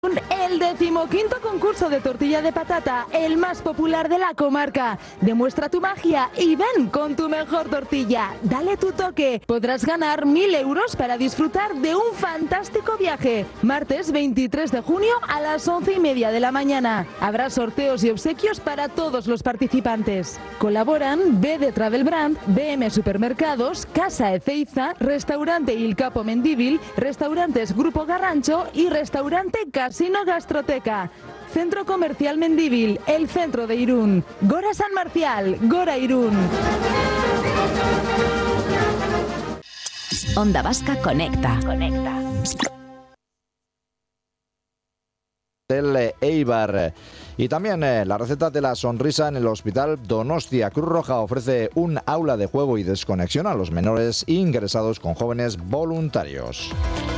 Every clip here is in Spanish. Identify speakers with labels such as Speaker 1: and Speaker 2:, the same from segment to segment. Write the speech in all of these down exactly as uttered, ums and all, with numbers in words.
Speaker 1: El decimoquinto concurso de tortilla de patata, el más popular de la comarca. Demuestra tu magia y ven con tu mejor tortilla. Dale tu toque. Podrás ganar mil euros para disfrutar de un fantástico viaje. Martes veintitrés de junio a las once y media de la mañana. Habrá sorteos y obsequios para todos los participantes. Colaboran B D Travel Brand, B M Supermercados, Casa Ezeiza, Restaurante Il Capo Mendívil, Restaurantes Grupo Garrancho y Restaurante Casino Gastroteca. Centro Comercial Mendívil, el centro de Irún. Gora San Marcial, Gora Irún.
Speaker 2: Onda Vasca Conecta. Conecta.
Speaker 3: Del Eibar. Y también eh, la receta de la sonrisa en el Hospital Donostia. Cruz Roja ofrece un aula de juego y desconexión a los menores ingresados con jóvenes voluntarios.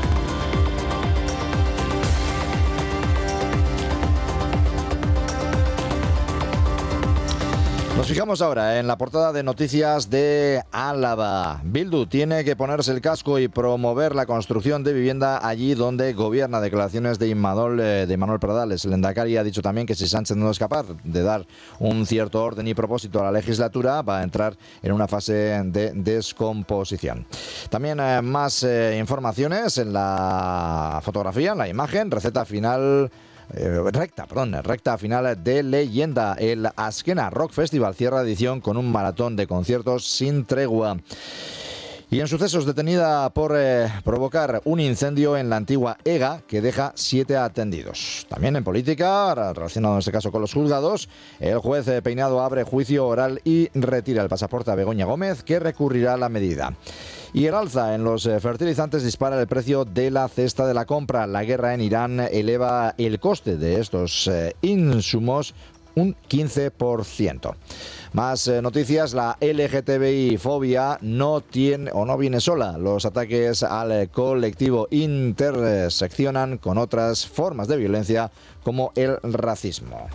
Speaker 3: Nos fijamos ahora en la portada de noticias de Álava. Bildu tiene que ponerse el casco y promover la construcción de vivienda allí donde gobierna. Declaraciones de Imanol, de Manuel Pradales. El Endacari ha dicho también que si Sánchez no es capaz de dar un cierto orden y propósito a la legislatura, va a entrar en una fase de descomposición. También eh, más eh, informaciones en la fotografía, en la imagen, receta final... Eh, recta, perdón, recta final de Leyenda. El Azkena Rock Festival cierra edición con un maratón de conciertos sin tregua. Y en sucesos, detenida por eh, provocar un incendio en la antigua EGA que deja siete atendidos. También en política, relacionado en este caso con los juzgados, el juez eh, Peinado abre juicio oral y retira el pasaporte a Begoña Gómez, que recurrirá a la medida. Y el alza en los fertilizantes dispara el precio de la cesta de la compra. La guerra en Irán eleva el coste de estos eh, insumos un quince por ciento. Más eh, noticias, la L G T B I fobia no tiene o no viene sola. Los ataques al colectivo interseccionan con otras formas de violencia como el racismo.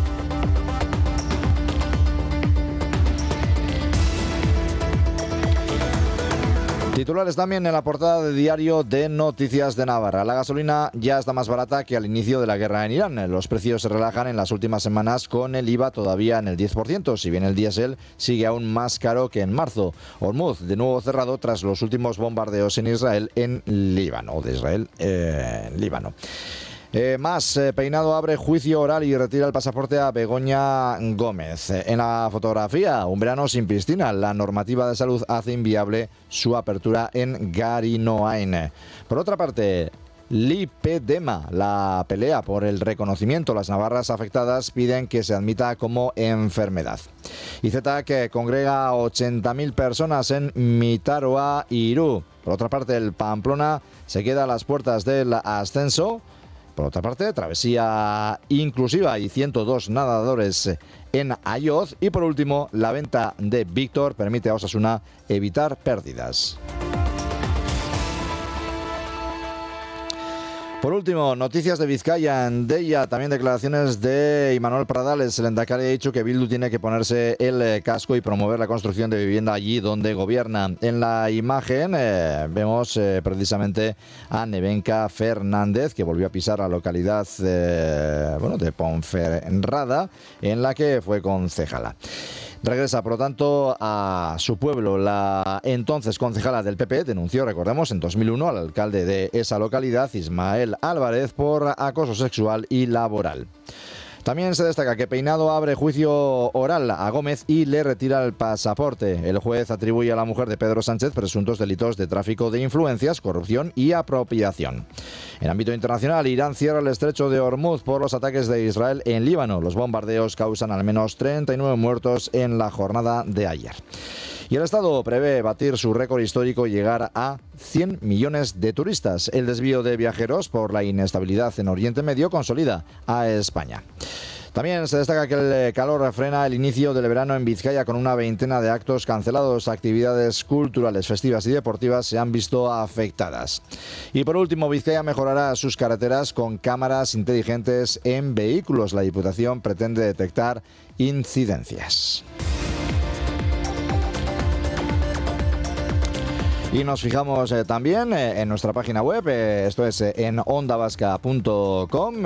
Speaker 3: Titulares también en la portada de Diario de Noticias de Navarra. La gasolina ya está más barata que al inicio de la guerra en Irán. Los precios se relajan en las últimas semanas con el I V A todavía en el diez por ciento, si bien el diésel sigue aún más caro que en marzo. Hormuz de nuevo cerrado tras los últimos bombardeos en Israel en Líbano, o de Israel en Líbano. Eh, más, eh, Peinado abre juicio oral y retira el pasaporte a Begoña Gómez. Eh, en la fotografía, un verano sin piscina. La normativa de salud hace inviable su apertura en Garinoain. Por otra parte, lipedema, la pelea por el reconocimiento. Las navarras afectadas piden que se admita como enfermedad. Y Z, que congrega a ochenta mil personas en Mitaroa, Irú. Por otra parte, el Pamplona se queda a las puertas del ascenso. Por otra parte, travesía inclusiva y ciento dos nadadores en Ayoz. Y por último, la venta de Víctor permite a Osasuna evitar pérdidas. Por último, noticias de Vizcaya, en Deia, también declaraciones de Imanol Pradales. El Endacari ha dicho que Bildu tiene que ponerse el casco y promover la construcción de vivienda allí donde gobierna. En la imagen eh, vemos eh, precisamente a Nevenka Fernández, que volvió a pisar la localidad eh, bueno, de Ponferrada, en la que fue concejala. Regresa, por lo tanto, a su pueblo. La entonces concejala del P P denunció, recordemos, en dos mil uno al alcalde de esa localidad, Ismael Álvarez, por acoso sexual y laboral. También se destaca que Peinado abre juicio oral a Gómez y le retira el pasaporte. El juez atribuye a la mujer de Pedro Sánchez presuntos delitos de tráfico de influencias, corrupción y apropiación. En ámbito internacional, Irán cierra el estrecho de Hormuz por los ataques de Israel en Líbano. Los bombardeos causan al menos treinta y nueve muertos en la jornada de ayer. Y el Estado prevé batir su récord histórico y llegar a cien millones de turistas. El desvío de viajeros por la inestabilidad en Oriente Medio consolida a España. También se destaca que el calor frena el inicio del verano en Vizcaya con una veintena de actos cancelados. Actividades culturales, festivas y deportivas se han visto afectadas. Y por último, Vizcaya mejorará sus carreteras con cámaras inteligentes en vehículos. La Diputación pretende detectar incidencias. Y nos fijamos eh, también eh, en nuestra página web, eh, esto es eh, en onda vasca punto com.